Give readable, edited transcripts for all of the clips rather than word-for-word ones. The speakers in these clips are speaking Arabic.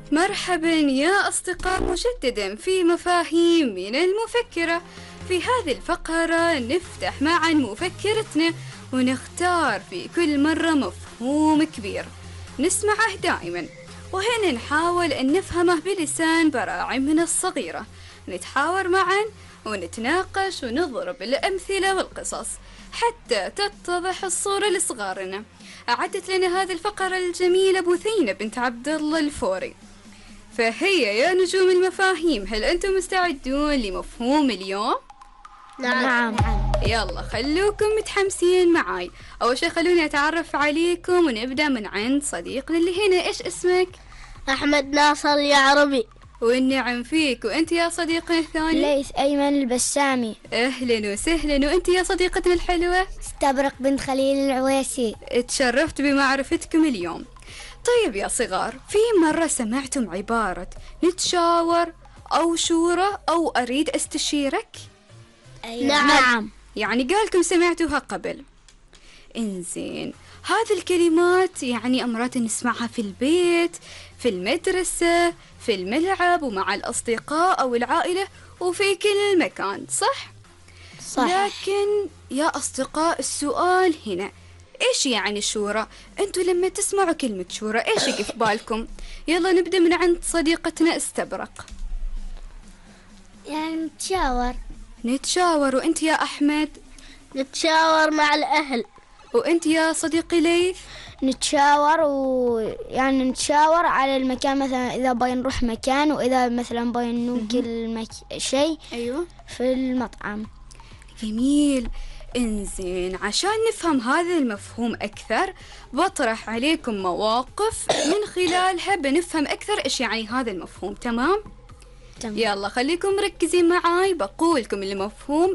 مرحبا يا أصدقاء، مجددا في مفاهيم من المفكرة. في هذه الفقرة نفتح معا مفكرتنا ونختار في كل مرة مفهوم كبير نسمعه دائما، وهنا نحاول أن نفهمه بلسان براعمنا الصغيرة. نتحاور معا ونتناقش ونضرب الأمثلة والقصص حتى تتضح الصورة لصغارنا. أعدت لنا هذه الفقرة الجميلة بثينة بنت عبد الله الفوري. فهيا يا نجوم المفاهيم، هل أنتم مستعدون لمفهوم اليوم؟ نعم. يلا خلوكم متحمسين معاي. أول شيء خلوني أتعرف عليكم ونبدأ من عند صديقنا اللي هنا. إيش اسمك؟ أحمد ناصر يا عربي. والنعم فيك. وأنت يا صديقنا الثاني؟ ليث أيمن البسامي. أهلا وسهلا. وأنت يا صديقتنا الحلوة؟ استبرق بنت خليل العويسي. اتشرفت بمعرفتكم اليوم. طيب يا صغار، في مرة سمعتم عبارة نتشاور أو شورى أو أريد أستشيرك؟ أيوة. نعم. يعني قالكم سمعتوها قبل. إنزين، هذه الكلمات يعني أمرات نسمعها في البيت، في المدرسة، في الملعب، ومع الأصدقاء أو العائلة، وفي كل مكان، صح؟ لكن يا أصدقاء، السؤال هنا، إيش يعني شورى؟ أنتوا لما تسمعوا كلمة شورى إيش يجي في بالكم؟ يلا نبدأ من عند صديقتنا استبرق. يعني نتشاور. وأنت يا أحمد؟ نتشاور مع الأهل. وأنت يا صديقي ليث؟ نتشاور يعني نتشاور على المكان، مثلا إذا باين نروح مكان، وإذا مثلا باين نوكل شيء. أيوة، في المطعم. جميل. إنزين، عشان نفهم هذا المفهوم أكثر بطرح عليكم مواقف من خلالها بنفهم أكثر إيش يعني هذا المفهوم. تمام؟ يلا خليكم مركزين معاي. بقولكم المفهوم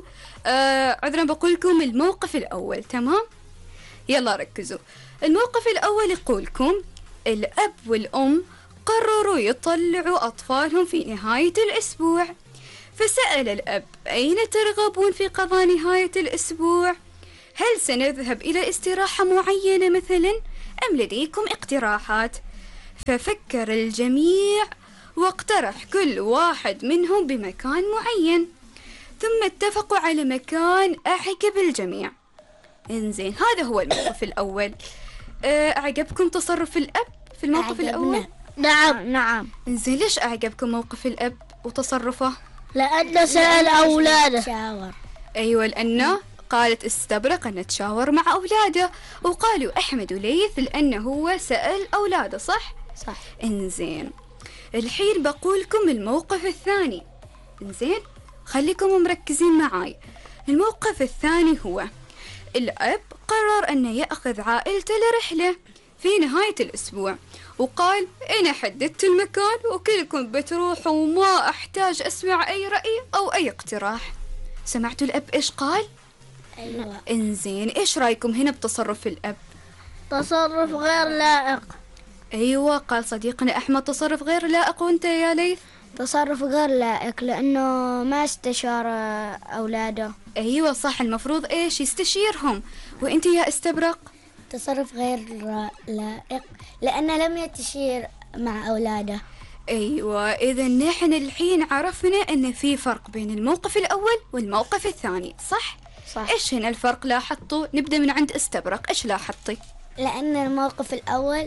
بقولكم الموقف الأول. تمام؟ يلا ركزوا. الموقف الأول يقولكم الأب والأم قرروا يطلعوا أطفالهم في نهاية الأسبوع، فسأل الأب: أين ترغبون في قضاء نهاية الأسبوع؟ هل سنذهب إلى استراحة معينة مثلا، أم لديكم اقتراحات؟ ففكر الجميع واقترح كل واحد منهم بمكان معين، ثم اتفقوا على مكان أعجب الجميع. إنزين، هذا هو الموقف الأول. أعجبكم تصرف الأب في الموقف الأول؟ نعم. إنزين، ليش أعجبكم موقف الأب وتصرفه؟ لأنه سأل أولاده. أيوة، لأنه قالت استبرق أن نتشاور مع أولاده، وقالوا أحمد وليث لأنه هو سأل أولاده. صح؟ إنزين، الحين بقولكم الموقف الثاني. إنزين، خليكم مركزين معاي. الموقف الثاني هو الأب قرر أن يأخذ عائلته لرحلة في نهاية الأسبوع، وقال: أنا حددت المكان وكلكم بتروحوا وما أحتاج أسمع أي رأي أو أي اقتراح. سمعتوا الأب إيش قال؟ أيوة. إنزين، إيش رأيكم هنا بتصرف الأب؟ تصرف غير لائق. أيوة، قال صديقنا أحمد تصرف غير لائق. وأنت يا ليث؟ تصرف غير لائق لأنه ما استشار أولاده. أيوة صح، المفروض إيش يستشيرهم. وأنت يا استبرق؟ تصرف غير لائق لأنه لم يستشير مع أولاده. أيوة، إذا نحن الحين عرفنا أن في فرق بين الموقف الأول والموقف الثاني. صح؟ إيش هنا الفرق لاحظتوا؟ نبدأ من عند استبرق. إيش لاحظتي؟ لأن الموقف الأول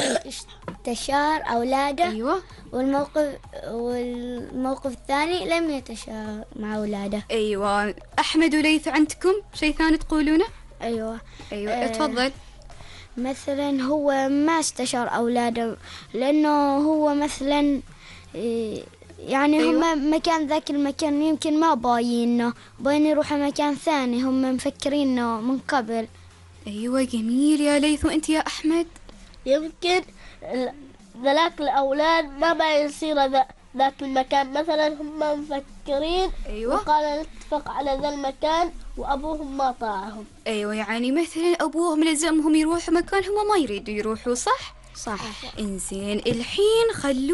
استشار أولاده. أيوة. والموقف الثاني لم يتشار مع أولاده. أيوة. أحمد وليث، عندكم شيء ثاني تقولونه؟ أيوة. اتفضل. مثلا هو ما استشار أولاده لأنه هو مثلا يعني أيوة. هم مكان ذاك المكان يمكن ما باينه، باين يروح مكان ثاني، هم مفكرينه من قبل. أيوة، جميل يا ليث. وأنت يا أحمد؟ يمكن ذاك الأولاد ما يصير ذاك المكان، مثلا هم مفكرين. أيوة. وقال نتفق على ذا المكان وأبوهم ما طاعهم. أيوة، يعني مثلا أبوهم لزمهم يروحوا مكان هم ما يريدوا يروحوا. صح؟ إنزين، الحين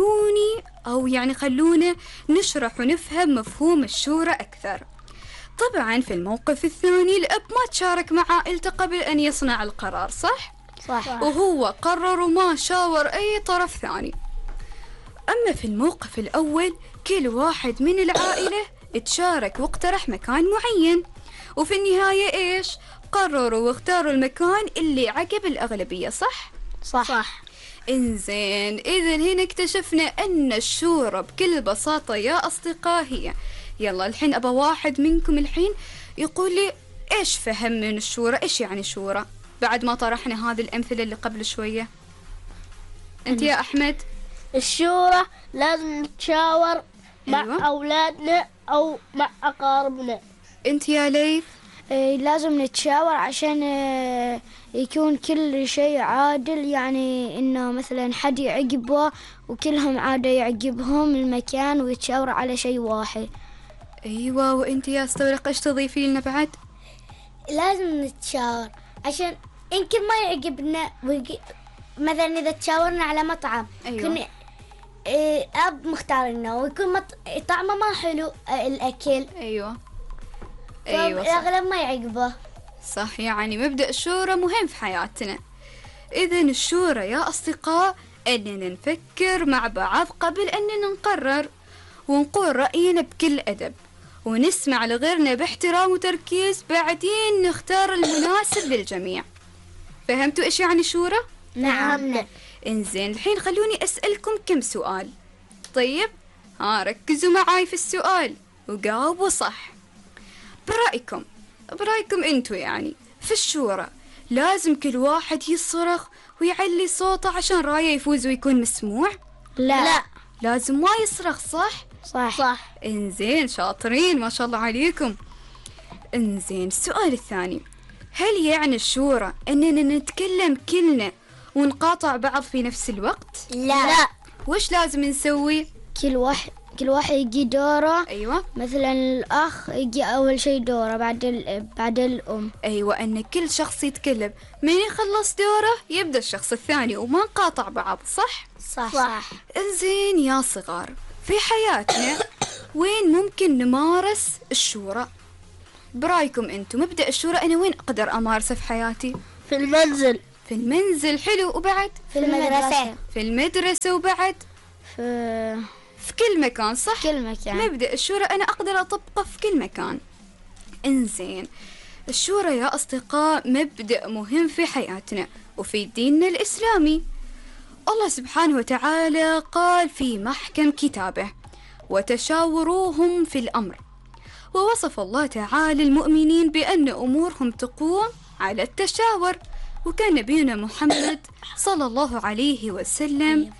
خلونا نشرح ونفهم مفهوم الشورى أكثر. طبعا في الموقف الثاني الأب ما تشارك مع عائلته قبل أن يصنع القرار. صح؟ صح. وهو قرر وما شاور أي طرف ثاني. أما في الموقف الأول كل واحد من العائلة تشارك واقترح مكان معين، وفي النهاية إيش؟ قرروا واختاروا المكان اللي عجب الأغلبية، صح؟ صح. إنزين، إذا هنا اكتشفنا أن الشورى بكل بساطة يا أصدقاء هي، يلا الحين أبا واحد منكم الحين يقول لي إيش فهم من الشورى، إيش يعني شورى بعد ما طرحنا هذه الأمثلة اللي قبل شوية. أنت يا أحمد. الشورى لازم نتشاور مع أيوة. أولادنا أو مع أقاربنا. أنت يا ليث. لازم نتشاور عشان يكون كل شيء عادل، يعني إنه مثلا حد يعجبه وكلهم عادة يعجبهم المكان ويتشاوروا على شيء واحد. أيوة، وأنت يا استغرق إيش تضيفي لنا بعد؟ لازم نتشاور عشان يمكن ما يعجبنا مثلا إذا تشاورنا على مطعم أيوة. يكون أب مختار لنا ويكون طعمه ما حلو الأكل. أيوة أيوة صح. الأغلب ما يعجبه. صح، يعني مبدأ الشورى مهم في حياتنا. إذن الشورى يا أصدقاء أننا نفكر مع بعض قبل أننا نقرر، ونقول رأينا بكل أدب، ونسمع لغيرنا باحترام وتركيز، بعدين نختار المناسب للجميع. فهمتوا إيش يعني شورى؟ نعم. إنزين، الحين خلوني أسألكم كم سؤال. طيب ركزوا معاي في السؤال وجاوبوا صح. برأيكم انتوا يعني في الشورى لازم كل واحد يصرخ ويعلي صوته عشان رايه يفوز ويكون مسموع؟ لا. لازم ما يصرخ، صح؟ صح. انزين، شاطرين ما شاء الله عليكم. انزين، السؤال الثاني، هل يعني الشورى اننا نتكلم كلنا ونقاطع بعض في نفس الوقت؟ لا. وش لازم نسوي؟ كل واحد يجي دوره. ايوه. مثلا الأخ يجي أول شيء دوره، بعد الأم. أيوة، أن كل شخص يتكلم، من يخلص دوره يبدأ الشخص الثاني وما نقاطع بعض، صح؟ صح. إنزين يا صغار، في حياتنا وين ممكن نمارس الشورى؟ برايكم أنتم مبدأ الشورى أنا وين أقدر أمارسه في حياتي؟ في المنزل. في المنزل، حلو، وبعد؟ في المدرسة. في المدرسة، وبعد؟ في كل مكان، صح؟ كل مكان. مبدأ الشورى أنا أقدر أطبقه في كل مكان. إنزين، الشورى يا أصدقاء مبدأ مهم في حياتنا وفي ديننا الإسلامي. الله سبحانه وتعالى قال في محكم كتابه: وتشاوروهم في الأمر. ووصف الله تعالى المؤمنين بأن أمورهم تقوم على التشاور، وكان نبينا محمد صلى الله عليه وسلم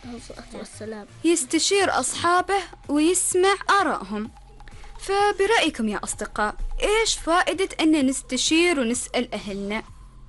يستشير أصحابه ويسمع آرائهم. فبرأيكم يا أصدقاء إيش فائدة أن نستشير ونسأل أهلنا؟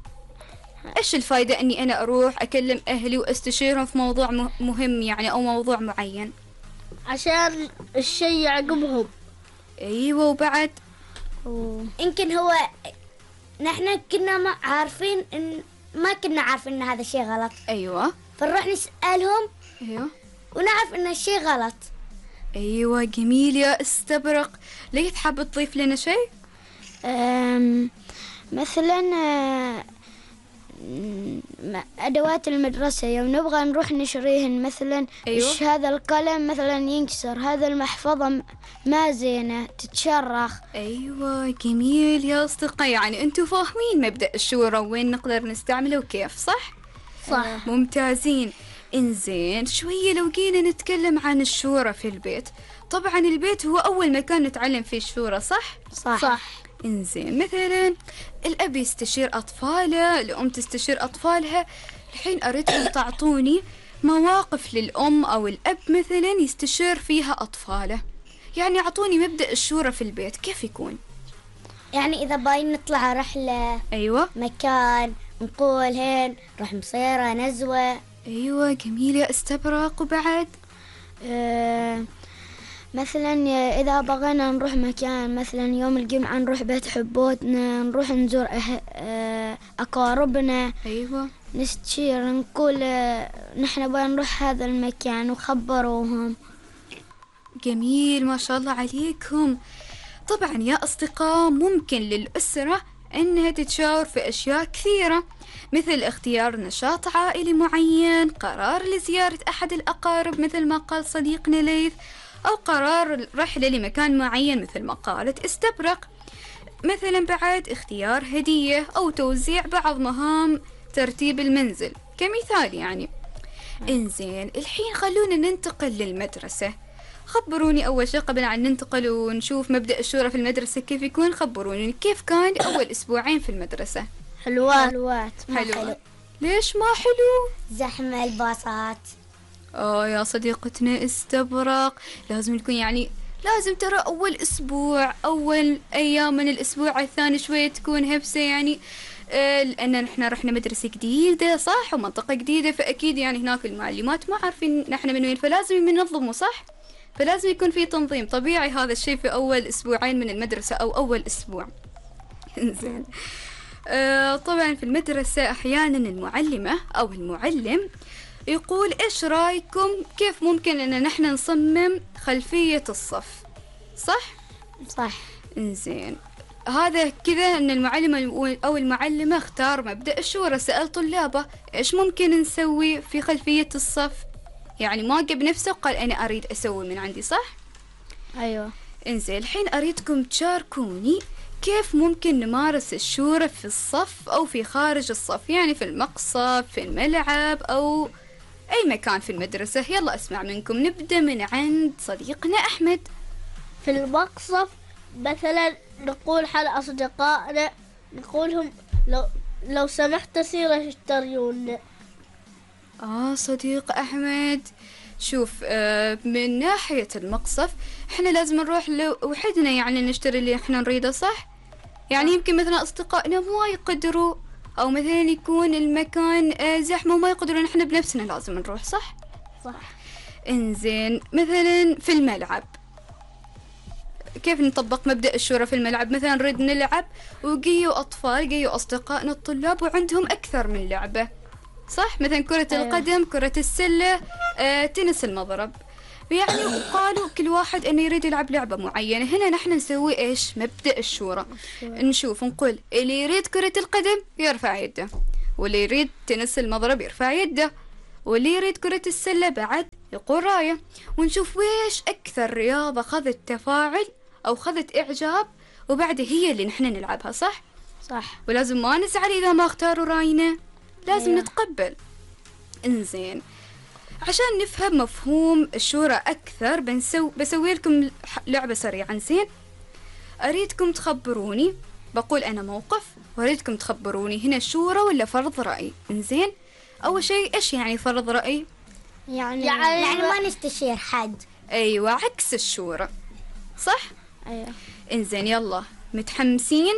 إيش الفائدة أني أنا أروح أكلم أهلي وأستشيرهم في موضوع مهم يعني أو موضوع معين؟ عشان الشيء يعجبهم. أيوة، وبعد؟ يمكن هو نحن كنا ما عارفين ما كنا عارفين ان هذا الشيء غلط. أيوة. فنروح نسألهم. أيوة. ونعرف ان الشيء غلط. أيوة، جميل يا استبرق. ليه تحب تضيف لنا شيء؟ مثلا أدوات المدرسة يوم نبغى نروح نشريهن، مثلا أيوة. إيش هذا القلم مثلا ينكسر، هذا المحفظة ما زينة تتشرخ. أيوة، جميل يا أصدقاء، يعني أنتوا فاهمين مبدأ الشورى وين نقدر نستعمله وكيف، صح؟ ممتازين. إنزين، شوية لو جينا نتكلم عن الشورى في البيت. طبعا البيت هو أول مكان نتعلم فيه الشورى، صح؟ إنزين، مثلا الأب يستشير أطفاله، الأم تستشير أطفالها. الحين أريدكم تعطوني مواقف للأم أو الأب مثلا يستشير فيها أطفاله، يعني أعطوني مبدأ الشورى في البيت كيف يكون؟ يعني إذا باين نطلع رحلة. أيوة. مكان نقول هين نروح مصيرة نزوة. أيوة، جميل يا استبرق، وبعد؟ مثلا إذا بغينا نروح مكان، مثلا يوم الجمعة نروح بيت حبوتنا، نروح نزور أقاربنا. أيوة. نستشير نقول نحن بغينا نروح هذا المكان وخبروهم. جميل ما شاء الله عليكم. طبعا يا أصدقاء ممكن للأسرة أنها تتشاور في أشياء كثيرة، مثل اختيار نشاط عائلي معين، قرار لزيارة أحد الأقارب مثل ما قال صديقنا ليث، أو قرار رحلة لمكان معين مثل ما قالت استبرق. مثلا بعد اختيار هدية أو توزيع بعض مهام ترتيب المنزل كمثال يعني. إنزين الحين خلونا ننتقل للمدرسة. خبروني أول شيء قبل أن ننتقل ونشوف مبدأ الشورى في المدرسة كيف يكون، خبروني كيف كان أول أسبوعين في المدرسة. حلوات. حلو. ليش ما حلو؟ زحمة الباصات. يا صديقتنا استبرق، لازم يكون يعني لازم ترى أول أسبوع، أول أيام من الأسبوع الثاني شوية تكون هبسة يعني، لأن نحن رحنا مدرسة جديدة صح ومنطقة جديدة، فأكيد يعني هناك المعلمات ما عارفين نحن من وين، فلازم ينظموا صح، فلازم يكون في تنظيم طبيعي. هذا الشيء في أول أسبوعين من المدرسة أو أول أسبوع. إنزين طبعا في المدرسة أحيانا المعلمة أو المعلم يقول إيش رأيكم كيف ممكن أن نحن نصمم خلفية الصف، صح؟ إنزين هذا كذا أن المعلم أو المعلمة اختار مبدأ الشورى، سأل طلابه إيش ممكن نسوي في خلفية الصف، يعني ما جاب نفسه وقال أنا أريد أسوي من عندي صح؟ أيوة. إنزين الحين أريدكم تشاركوني كيف ممكن نمارس الشورى في الصف أو في خارج الصف، يعني في المقصف، في الملعب، أو أي مكان في المدرسة. يلا أسمع منكم، نبدأ من عند صديقنا أحمد. في المقصف مثلا نقول حل أصدقائنا، نقولهم لو سمحت سيروا اشتريون. صديق أحمد شوف، من ناحية المقصف احنا لازم نروح لوحدنا يعني نشتري اللي احنا نريده صح؟ يعني يمكن مثلا أصدقائنا ما يقدروا، أو مثلا يكون المكان زحمة وما يقدرون، احنا بنفسنا لازم نروح صح؟ إنزين مثلا في الملعب كيف نطبق مبدأ الشورى في الملعب؟ مثلا نريد نلعب وجيوا أطفال، جيوا أصدقائنا الطلاب وعندهم أكثر من لعبة صح؟ مثلا كرة القدم، كرة السلة، تنس المضرب، يعني وقالوا كل واحد أنه يريد يلعب لعبة معينة. هنا نحن نسوي إيش؟ مبدأ الشورى. نشوف نقول اللي يريد كرة القدم يرفع يده، واللي يريد تنس المضرب يرفع يده، واللي يريد كرة السلة بعد يقول راية، ونشوف ويش أكثر رياضة خذت تفاعل أو خذت إعجاب، وبعد هي اللي نحن نلعبها صح؟ ولازم ما نزعل إذا ما اختاروا راينا، لازم نتقبل. إنزين عشان نفهم مفهوم الشورى أكثر بسوي لكم لعبة سريعة. زين أريدكم تخبروني، بقول أنا موقف وأريدكم تخبروني هنا شورى ولا فرض رأي. إنزين أول شيء إيش يعني فرض رأي؟ يعني ما نستشير حد. أيوة عكس الشورى صح؟ أيوة. إنزين يلا متحمسين؟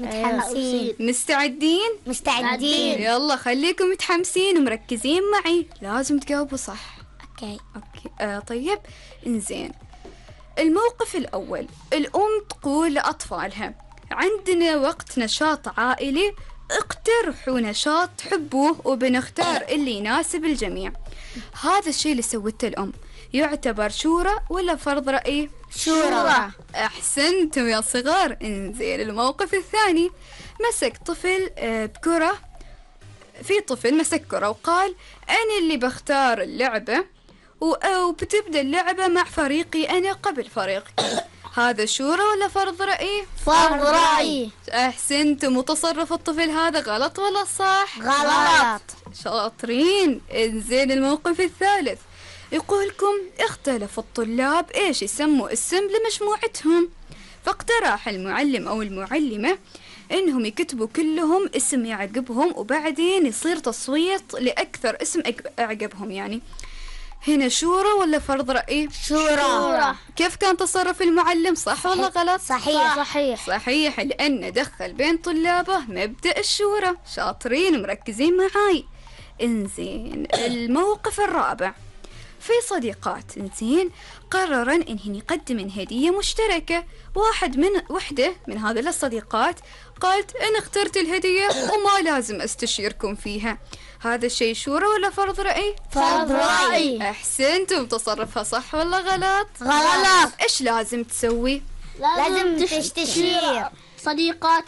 مستعدين؟ يلا خليكم متحمسين ومركزين معي، لازم تجاوبوا صح. أوكي. طيب إنزين الموقف الأول، الأم تقول لأطفالها عندنا وقت نشاط عائلي، اقترحوا نشاط تحبوه وبنختار اللي يناسب الجميع. هذا الشيء اللي سوته الأم يعتبر شورى ولا فرض رأي؟ شورى. أحسنتم يا صغار. إنزين الموقف الثاني، مسك طفل بكرة، في طفل مسك كرة وقال أنا اللي بختار اللعبة وبتبدأ اللعبة مع فريقي أنا قبل فريقك. هذا شورى ولا فرض رأي؟ فرض رأي. أحسنتم. وتصرف الطفل هذا غلط ولا صح؟ غلط. شاطرين. إنزين الموقف الثالث، يقولكم اختلف الطلاب إيش يسموا اسم لمجموعتهم، فاقترح المعلم أو المعلمة إنهم يكتبوا كلهم اسم يعجبهم وبعدين يصير تصويت لأكثر اسم أعجبهم. يعني هنا شورى ولا فرض رأي؟ شورى. كيف كان تصرف المعلم، صح ولا غلط؟ صحيح لأنه دخل بين طلابه مبدأ الشورى. شاطرين ومركزين معاي. إنزين الموقف الرابع، في صديقات إنزين قررن إنهن يقدمن هدية مشتركة. وحدة من هذه الصديقات قالت أنا اخترت الهدية وما لازم أستشيركم فيها. هذا الشيء شورى ولا فرض رأي؟ فرض رأي. أحسنتم. تصرفها صح ولا غلط؟ غلط. إيش لازم تسوي؟ لازم تستشير صديقاتها.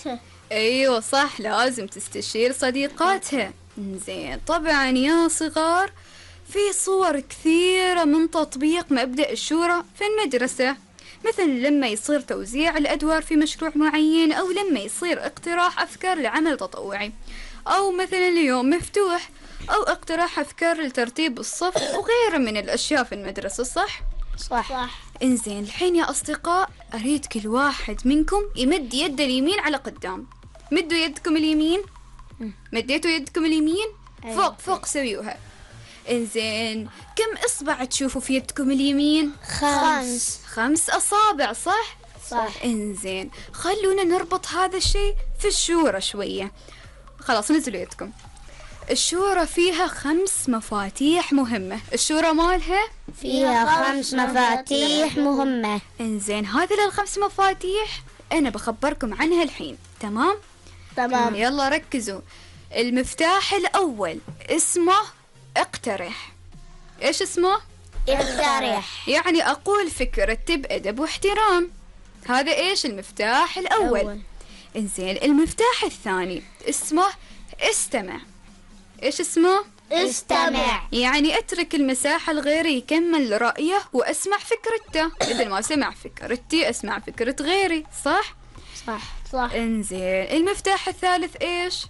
أيوة صح، لازم تستشير صديقاتها. زين طبعا يا صغار، في صور كثيرة من تطبيق مبدأ الشورى في المدرسة، مثل لما يصير توزيع الأدوار في مشروع معين، أو لما يصير اقتراح أفكار لعمل تطوعي، أو مثلا اليوم مفتوح، أو اقتراح أفكار لترتيب الصف وغيره من الأشياء في المدرسة. صح؟ صح. إنزين الحين يا أصدقاء، أريد كل واحد منكم يمد يده اليمين على قدام. مدوا يدكم اليمين. مديتوا يدكم اليمين فوق فوق سويوها. إنزين كم إصبع تشوفوا في يدكم اليمين؟ 5. 5 أصابع. صح؟ صح. إنزين خلونا نربط هذا الشيء في الشورى شوية. خلاص نزلوا يدكم. الشورى فيها 5 مفاتيح مهمة. الشورى مالها فيها 5 مفاتيح مهمة. إنزين هذه ال5 مفاتيح أنا بخبركم عنها الحين. تمام؟ تمام. يلا ركزوا. المفتاح الأول اسمه اقترح. إيش اسمه؟ اقترح. يعني أقول فكرتي بأدب واحترام. هذا إيش المفتاح الأول. إنزين المفتاح الثاني اسمه استمع. إيش اسمه؟ استمع. يعني أترك المساحة لغيري يكمل رأيه وأسمع فكرته، مثل ما سمع فكرتي أسمع فكرة غيري. صح؟ صح. إنزين المفتاح الثالث إيش؟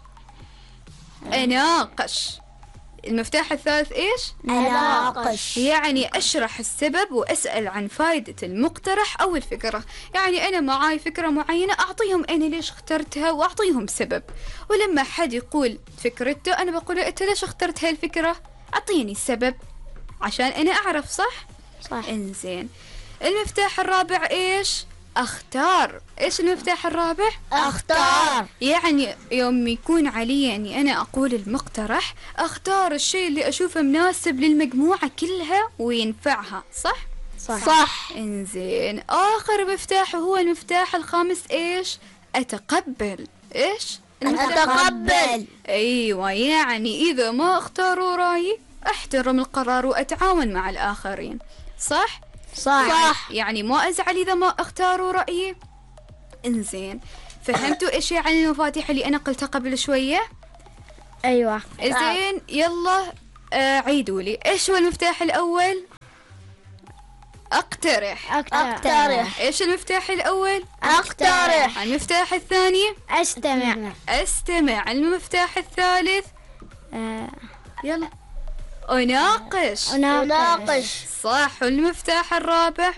أناقش. المفتاح الثالث إيش؟ أناقش. يعني أشرح السبب وأسأل عن فائدة المقترح أو الفكرة. يعني أنا معاي فكرة معينة، أعطيهم أنا ليش اخترتها وأعطيهم سبب. ولما حد يقول فكرته أنا بقول له أنت ليش اخترت هاي الفكرة؟ أعطيني السبب عشان أنا أعرف. صح؟ إنزين المفتاح الرابع إيش؟ أختار. إيش المفتاح الرابع؟ اختار. يعني يوم يكون علي أني أنا أقول المقترح، أختار الشيء اللي أشوفه مناسب للمجموعة كلها وينفعها. صح. إنزين آخر مفتاح هو المفتاح الخامس إيش؟ أتقبل. إيش؟ أتقبل. أيوة، يعني إذا ما اختاروا رأيي أحترم القرار وأتعاون مع الآخرين. صح؟ يعني ما أزعل إذا ما اختاروا رأيي. إنزين فهمتوا إيش يعني المفاتيح اللي أنا قلتها قبل شوية؟ أيوة. إنزين يلا عيدوا لي. إيش هو المفتاح الأول؟ أقترح. إيش المفتاح الأول؟ أقترح. المفتاح الثاني؟ أستمع. المفتاح الثالث؟ يلا أناقش. صح. والمفتاح الرابع؟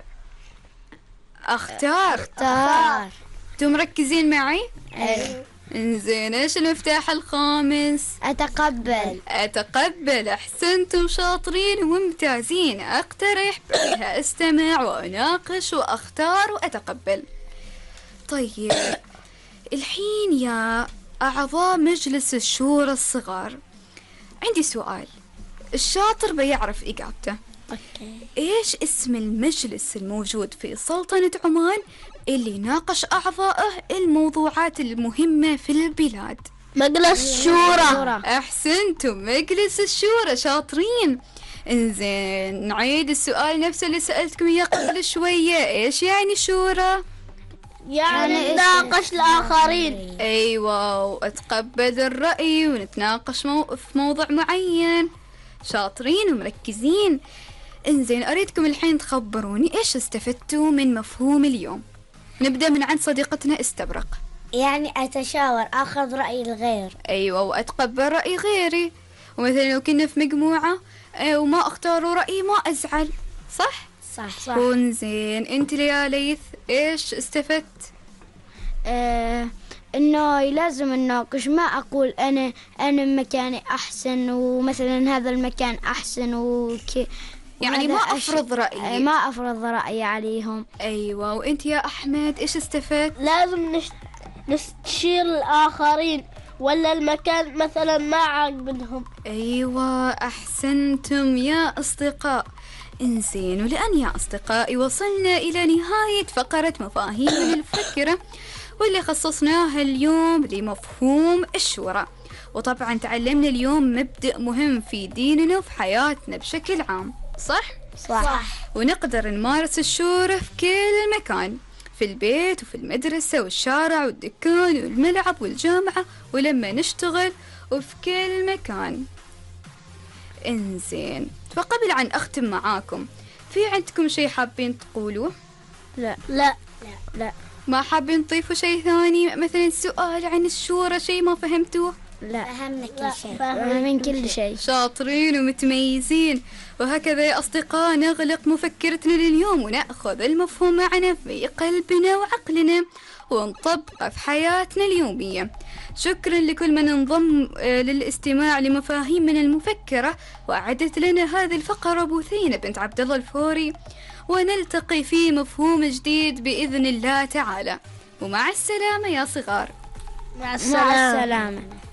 أختار. انتم مركزين معي؟ إنزين إيش المفتاح الخامس؟ أتقبل. أحسنتم، شاطرين وممتازين. أقترح، بعدها أستمع وأناقش وأختار وأتقبل. طيب الحين يا أعضاء مجلس الشورى الصغار، عندي سؤال. الشاطر بيعرف إجابته. إيش اسم المجلس الموجود في سلطنة عمان اللي ناقش أعضائه الموضوعات المهمة في البلاد؟ مجلس الشورى. أحسنتم، مجلس الشورى، شاطرين. إنزين نعيد السؤال نفسه اللي سألتكم إياه قبل شوية. إيش يعني شورى؟ يعني نناقش الآخرين. أيوة، وأتقبل الرأي ونتناقش في موضوع معين. شاطرين ومركزين. إنزين أريدكم الحين تخبروني إيش استفدتوا من مفهوم اليوم. نبدأ من عند صديقتنا استبرق. يعني أتشاور، أخذ رأي الغير. أيوة، وأتقبل رأي غيري. ومثلا لو كنا في مجموعة وما اختاروا رأيي ما أزعل. صح؟ وإنزين أنت يا ليث إيش استفدت؟ إنه لازم نناقش، ما أقول أنا مكاني أحسن ومثلا هذا المكان أحسن يعني ما أفرض رأيي. ما أفرض رأيي عليهم. أيوة، وأنت يا أحمد إيش استفدت؟ لازم نستشير الآخرين، ولا المكان مثلا ما عاجبهم. أيوة أحسنتم يا أصدقاء. إنزين ولأن يا أصدقائي وصلنا إلى نهاية فقرة مفاهيم الفكرة، واللي خصصناها اليوم لمفهوم الشورى. وطبعا تعلمنا اليوم مبدأ مهم في ديننا وفي حياتنا بشكل عام. صح؟ صح. ونقدر نمارس الشورى في كل مكان، في البيت وفي المدرسة والشارع والدكان والملعب والجامعة ولما نشتغل وفي كل مكان. إنزين، فقبل عن أختم معاكم، في عندكم شيء حابين تقولوه؟ لا لا. لا ما حابين تضيفوا شيء ثاني؟ مثلا سؤال عن الشورى، شيء ما فهمتوه؟ لا فهمنا كل شيء. فاهمين كل شيء. شاطرين ومتميزين. وهكذا يا أصدقاء نغلق مفكرتنا لليوم ونأخذ المفهوم معنا في قلبنا وعقلنا ونطبقه في حياتنا اليومية. شكرا لكل من انضم للاستماع لمفاهيمنا المفكرة. وأعدت لنا هذه الفقرة بوثينة بنت عبد الله الفوري، ونلتقي في مفهوم جديد بإذن الله تعالى. ومع السلامة يا صغار. مع مع السلامة.